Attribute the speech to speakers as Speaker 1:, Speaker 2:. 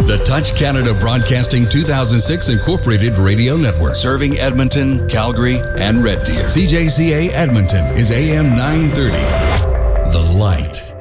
Speaker 1: The Touch Canada Broadcasting 2006 Incorporated Radio Network. Serving Edmonton, Calgary, and Red Deer. CJCA Edmonton is AM 930. The Light.